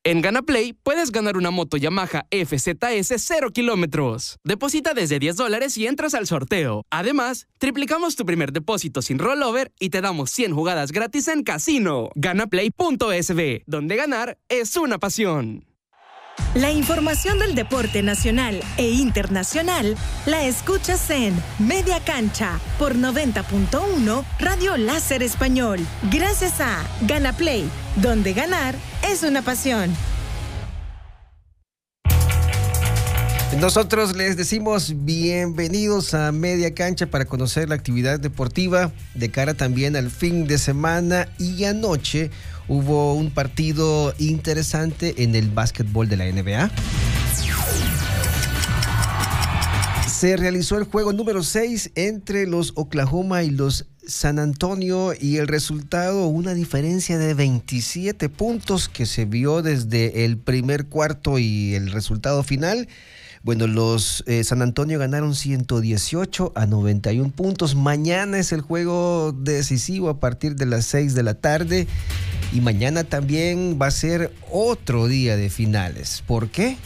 En GanaPlay puedes ganar una moto Yamaha FZS 0 kilómetros. Deposita desde $10 y entras al sorteo. Además, triplicamos tu primer depósito sin rollover y te damos 100 jugadas gratis en casino. GanaPlay.sb, donde ganar es una pasión. La información del deporte nacional e internacional la escuchas en Media Cancha por 90.1 Radio Láser Español. Gracias a GanaPlay, donde ganar es una pasión. Nosotros les decimos bienvenidos a Media Cancha para conocer la actividad deportiva de cara también al fin de semana. Y anoche hubo un partido interesante en el básquetbol de la NBA. Se realizó el juego número 6 entre los Oklahoma y los San Antonio y el resultado, una diferencia de 27 puntos que se vio desde el primer cuarto y el resultado final. Bueno, los San Antonio ganaron 118-91 puntos. Mañana es el juego decisivo a partir de las 6 de la tarde. Y mañana también va a ser otro día de finales. ¿Por qué?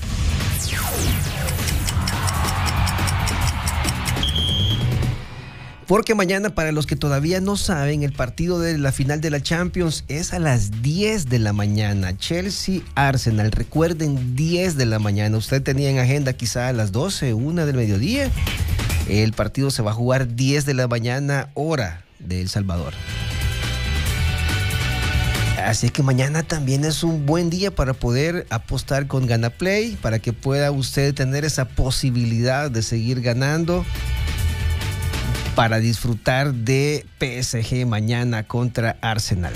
Porque mañana, para los que todavía no saben, el partido de la final de la Champions es a las 10 de la mañana. Chelsea-Arsenal, recuerden, 10 de la mañana. Usted tenía en agenda quizá a las 12, 1 del mediodía. El partido se va a jugar 10 de la mañana, hora de El Salvador. Así que mañana también es un buen día para poder apostar con GanaPlay, para que pueda usted tener esa posibilidad de seguir ganando, para disfrutar de PSG mañana contra Arsenal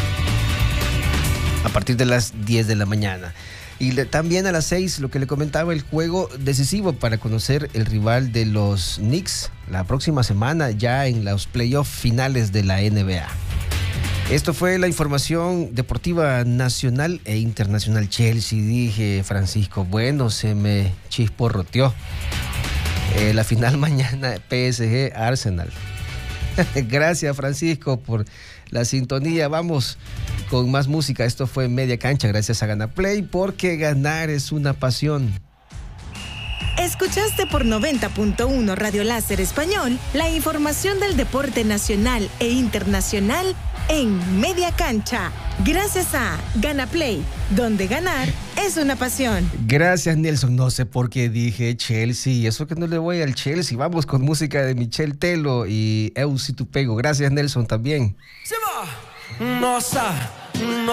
a partir de las 10 de la mañana. Y también a las 6, lo que le comentaba, el juego decisivo para conocer el rival de los Knicks la próxima semana, ya en los playoffs finales de la NBA. Esto fue la información deportiva nacional e internacional. Chelsea, dije, Francisco, bueno, se me chisporroteó. La final mañana, PSG Arsenal. Gracias, Francisco, por la sintonía. Vamos con más música. Esto fue Media Cancha gracias a GanaPlay, porque ganar es una pasión. Escuchaste por 90.1 Radio Láser Español la información del deporte nacional e internacional en Media Cancha. Gracias a GanaPlay, donde ganar es una pasión. Gracias, Nelson. No sé por qué dije Chelsea, y eso que no le voy al Chelsea. Vamos con música de Michel Telo y Eusi Tupego. Gracias, Nelson, también. Se va. Nossa.